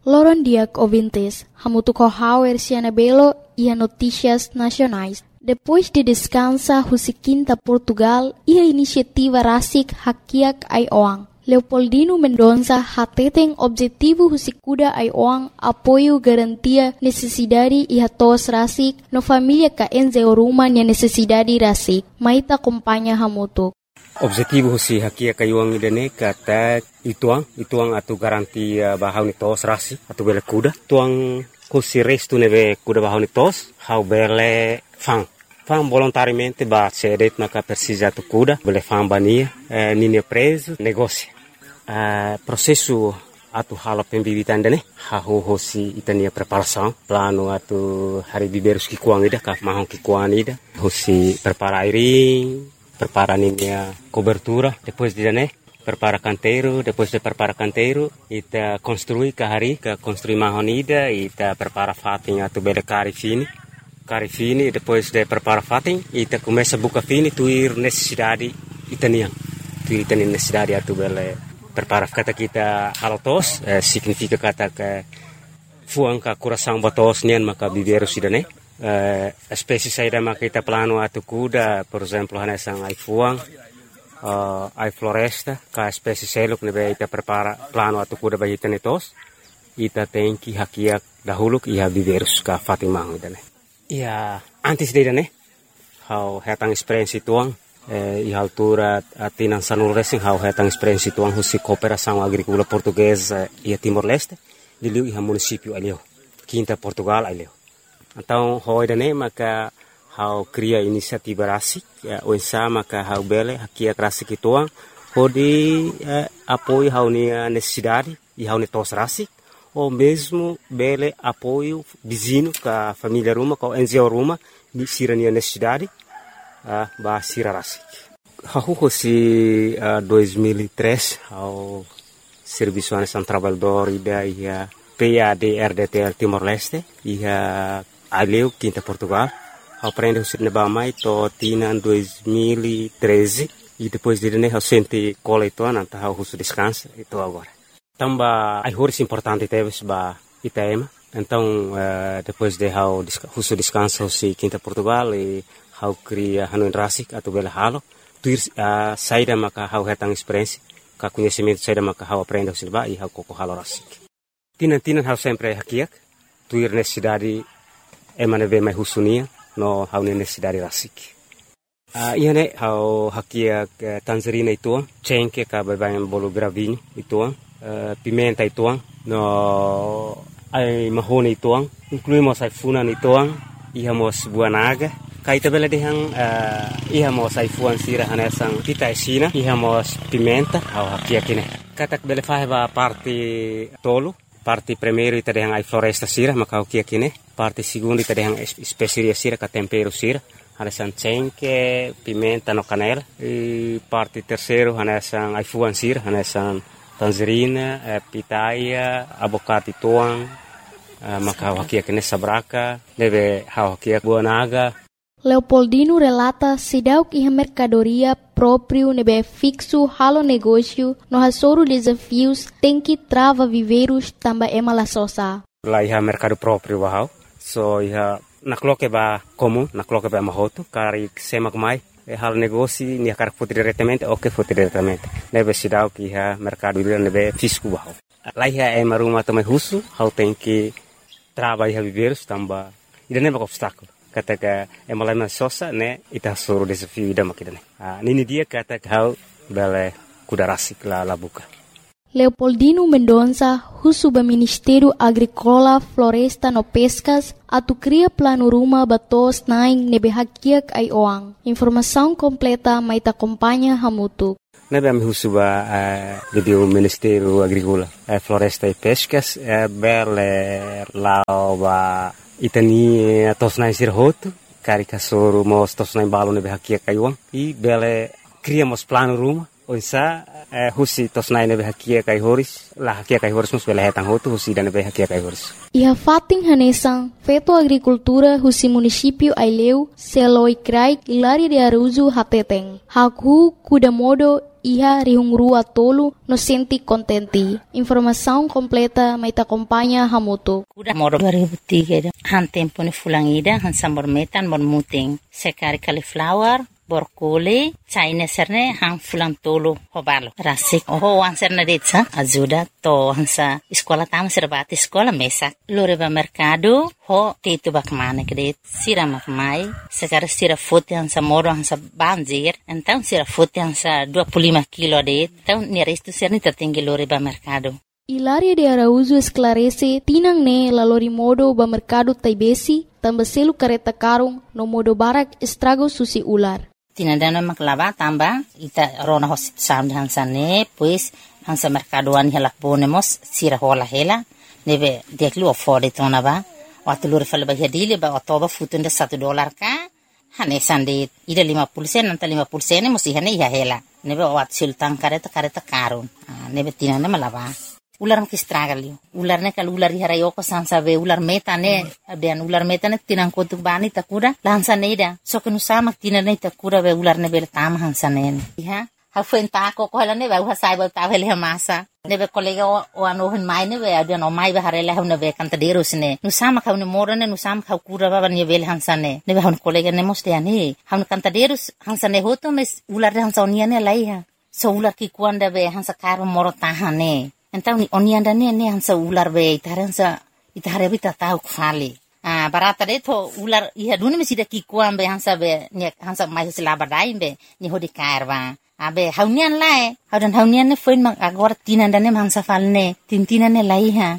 Loron diak ouvintes, hamutu kohau Erciana Belo e notícias nacionais. Depois de descansa Husiquinta Portugal e a iniciativa Rasik Hakiak Aioang. Leopoldino Mendonça hateten objetivo Husikuda Aioang apoio garantia necessidade e hatos Rasik no família ka enzeoruma nia necessidade Rasik. Maita acompanha hamutu. Objetivo si hakia kayuang idane kata ituang atu garantia bahau ni tos Rasik atu bele kuda tuang kusi restu nebe kuda bahau ni tos hau bele fang volontariamente ba cedet naka persija tu kuda bele fang bania nini preso negócio processo atu hala pembibitan dane hahu hosi itania preparação plano atu hari biberus ki kuang ida ka mahon ki kuang ida hosi prepara airing prepara ninia cobertura depois de dane prepara canteiro depois de prepara canteiro ita construi construi mahon ida ita prepara fating atu bele cari fini depois de prepara fating ita começa buka fini tuir necessidade itania necessidade atu bele prepara kata kita halotos significa kata ke fuang ka coração batos nian maka biberus idane espécie saída maka kita plano atu kuda por exemplo hanesang ai fuang ai floresta ka espécie seluk nebe ita prepara plano atu kuda bagi tenetos ita tenki hakiak dahulu iha biberus ka fatimang idane ia antes de idane how hetang experience tuang e altura atinan sanul racing how hetang experience tuang husi cooperação agrícola portuguesa e Timor-Leste diliu iha município alio Quinta Portugal alio. Então hoi dane maka how cria inisiativa Rasik o sama ka how bele hakia Rasik tuang hodi apoio how ni necessidade e how ni tos Rasik ou mesmo bele apoio vizinho ka família Ruma ka NGO Ruma ni sirania necessidade ba sira Rasik. Hahu hosi 2003 ao Serviço Nacional Trabalhador ida ia PAD-RDTL Timor-Leste ia aleu Quinta Portugal aprende o sirne mai to tina 2013 e depois de né eu senti coletor anta how husu descansa itu agora tamba ai horas importante teve ba Itaema então depois de how husu descansa si Quinta Portugal e how cria hanuin Rasik atau bela halo tuir saída maka how hetang experiência ka conhecimento saída maka how aprende o silba e how koko halo Rasik tinan how sempre hakiak tuir necessidade emane ve mai husunia no how necessidade Rasik iane how hakiak tangerina itu cengke ka babayan bolu gravinho itu pimenta itu no ai mahone itu incluímos ai funan itu ihamos buanaga kaita bela dehang ihamos ai fuan sira hanesang kita esina ihamos pimenta how hakiak ine katak bela faheba parte tolo parte primeiro ita dehang ai floresta sira maka hakiak ine parte segundo ita dehang especiaria sira ka tempero sira hanesang cengke pimenta no canela e parte terceiro hanesang ai fuan sira hanesang tangerina pitaia abocate tuang maka hakiak ine sabraka deve hakiak buanaga. Leopoldino relata sidauk iha mercadoria próprio nebe fixo halo negócio no hasoro desafios tem que trava viveiros tamba emala sosa. Lá iha mercado próprio wahau so iha nakloke ba comum nakloke ba mahoto kari semak mai halo negócio ni akar foto diretamente o que foto diretamente nebe sidauk iha mercado nebe fisco wahau. Lá iha emaruma também husu hau tem que trava iha viveiros tamba ida neba obstáculo kata emalana sosa ne ita soro desafio ida makidane nini dia kata hau bele kuda Rasik la buka. Leopoldino Mendonça husuba Ministério Agrícola Floresta no Pescas atu cria plano ruma batos naing nebe hakiak ai oang. Informação completa mai ta acompanha hamutu. Nebe am husuba do Ministério Agrícola Floresta e Pescas bele lawa itani tosnai sirhoto cari kasoro mos tosnai balo nebe hakia kayuang e bele criamos plano ruma Oisa husi tosnai nebe hakia kai horis la hakia kai horis mus bela hetang hotu husi dan nebe hakia kai horis. Iha fating hanesang feto agricultura husi município Aileu seloi krai Hilaria de Araújo hateteng. Haku kuda modo iha rihungrua tolu no senti contenti. Informação completa mai ta acompanha hamoto. Kuda modo 2003 han tempo ni fulangida han sambor metan mon muting sekari cauliflower borkole China serne hang fulang tolo hobalo rasik ho wan serne detsa ajuda to hansa sekolah tam serbati sekolah mesak loreba mercado ho tetu bakmane kede sira makmai sekarang sira foto hansa moro hansa banjir então sira foto hansa 25 kilo de então ni resto serne tertinggi loreba mercado. Hilaria de Araújo esclarece tinang ne lalori modo ba mercado taibesi tambah selu kareta karung no modo barak estrago susi ular. Tinadana maklaba tamba ita rona hosit sam hansa ne pues hansa mercadoan helak bonemos sira hola hela nebe deklu afford tona ba watulur falba hedile ba otoba futunda $1 ka hane sande ida 50 sen anta 50 sen musi hane ya hela nebe wat sultan kareta karun nebe tinana malaba ular makistragali ular ne kal ular harayo ko sansa be ular metane abian ular metane tinang ko bani takura lansa neida so kenu sama tinane takura be ular ne bel tam hansa ne ha ha fuenta ko hala ne ba sai ba ta vele masa ne be kolega o ano hen mai ne be abian o mai ba harela ne be kanta deros ne nu sama ka ne morane nu sama ka kura ba ne bel hansa ne be hon kolega ne moste ani han kanta deros hansa ne hoto mes ular hansa oniane laiha so ular ki kuanda be hansa karo moro tahane. Então ni onianda ne hansa ular be itare bita tau kfali barata de to ular iha dune mesida ki kuambe hansa be ne hansa mai selaba dai be ni hodi karwa abe haunian lae haunian ne foin mang agora tinanda ne hansa falne tintina ne lai ha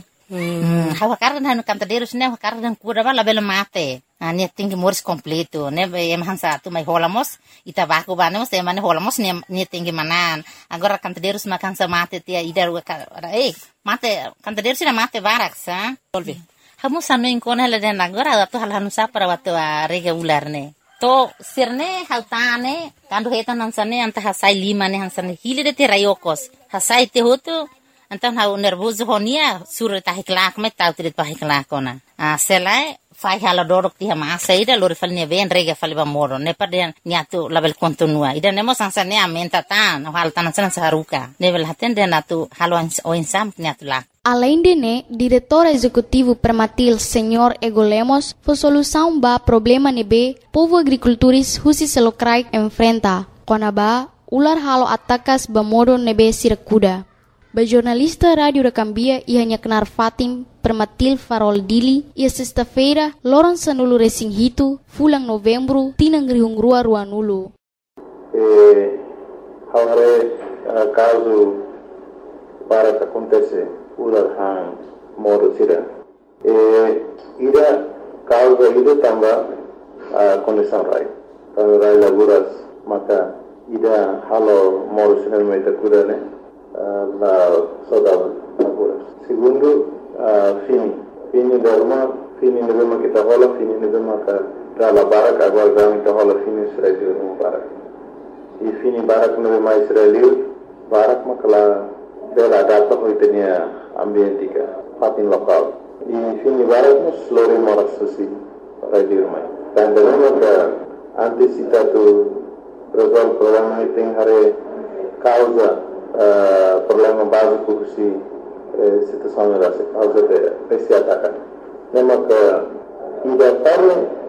hawa kardan hanu kantaderos ne kardan kura bala bela mate ne tinggi moris completo ne be hansa tu mai holamos ita baku banemos te mane holamos ne tinggi manan agora kantaderos makansa mate tia idar mate kantaderos na mate baraksa solve hamu sanu inkona la den agora tu hal hanu sapara watu rega ularne to sirne hautane kandu hetan hansane anta hasai 5 ne hansane hilide te rayokos hasai te hotu antan hau nervoso honia suru tahi kelak me tau tidak tahi kelakona selai fai hala dorok ti hama saida lori falne ven rega faliba moro ne paden niatu label kontinua ida nemo sansane amenta tan hal tanan san saruka level haten den atu halo o insam niatu la. Além de ne, diretor executivo Permatil Senhor Ego Lemos, foi solução ba problema nebe povo agricultores husi selokrai enfrenta. Konaba ular halo atakas ba modo nebe sirakuda. Ba jornalista Rádio da Cambia ia nyaknar Fatim Permatil Farol Dili ia sexta-feira loran sanulu resing hitu fulang novembro tinang rihungrua ruanulu. Haware caso para que acontece ular hang modo sira. Ida causa ida tamba condição rai. Kalau rai laguras maka ida halo modo sira mai takuda ne la saudade laguras. Segundo fini derma fini nebema kita hola fini nebema ka dala barak agora dami ka hola fini Israel no barak. E fini barak nebema Israel barak makala dela data hoitenia ambientika fatin lokal. E fini barak nos lori moras susi radio mai. Dan derma ka antisipatu resolve problema item hare causa problema básico si situação era causa de esse ataque. Lembra que ida para